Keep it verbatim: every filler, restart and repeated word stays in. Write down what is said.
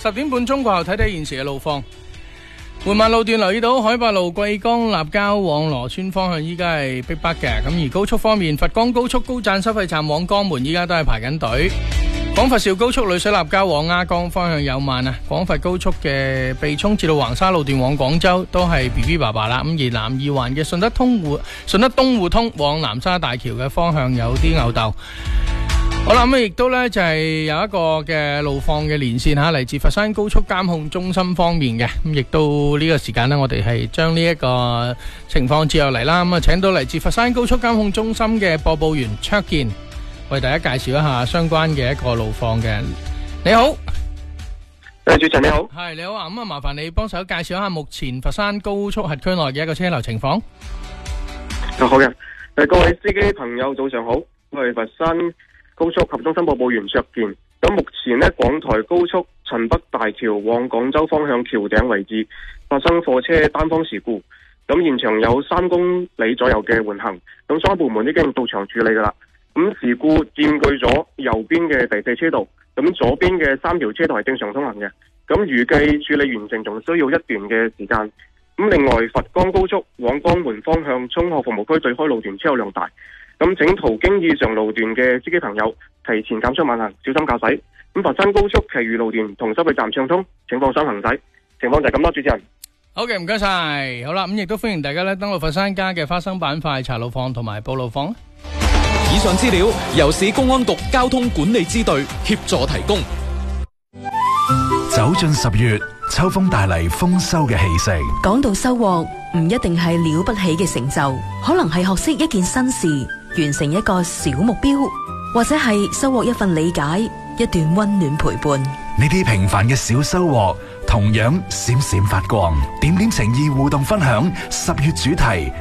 十點半鐘過後睇睇現時嘅路況。緩慢路段留意到海八路貴江立交往羅村方向依家係逼迫嘅，咁而高速方面，佛岡高速高贊收費站往江門依家都係排緊隊。廣佛肇高速女水立交往鴉江方向有慢啊，廣佛高速嘅避涌至到橫沙路段往廣州都係 B B 爸爸啦。咁而南二環嘅順德通互順德東互通往南沙大橋嘅方向有啲牛竇。好啦，咁亦都呢就係有一個嘅路況嘅連線吓，嚟自佛山高速監控中心方面嘅，咁亦都呢個時間呢，我哋係將呢一個情況接落嚟啦。咁啊，請到嚟自佛山高速監控中心嘅播報員卓健，為大家介紹一下相關嘅一個路況嘅。你好， 誒，主持人你好， 係你好啊。咁啊，麻煩你幫手介紹一下目前佛山高速轄區內嘅一個車流情況。 好嘅，誒，各位司機朋友早上好，我係佛山高速及中心播報員卓健。咁目前呢，廣台高速秦北大橋往廣州方向橋頂位置發生貨車單方事故，咁現場有三公里左右嘅緩行，咁相關部門已經到場處理噶啦。咁事故佔據咗右邊嘅第四車道，咁左邊嘅三條車道係正常通行嘅，咁預計處理完成仲需要一段嘅時間。咁另外佛岡高速往江門方向涌河服務區對開路段車流量大，咁請途經以上路段嘅司機朋友提前減速慢行，小心駕駛。咁佛山高速其餘路段同收費站暢通，請放心行駛。情況就係咁多，主持人。 好嘅，唔該晒。好啦，咁亦都歡迎大家咧登錄佛山家嘅花生板塊查路況同埋報路況。 以上資料由市公安局交通管理支隊協助提供。 走進十月，秋風帶嚟豐收嘅氣息。 講到收穫，唔一定係了不起嘅成就，可能係學識一件新事，完成一個小目標，或者係收穫一份理解，一段溫暖陪伴。 呢啲平凡嘅小收穫，同樣閃閃發光。點點情意互動分享，十月主題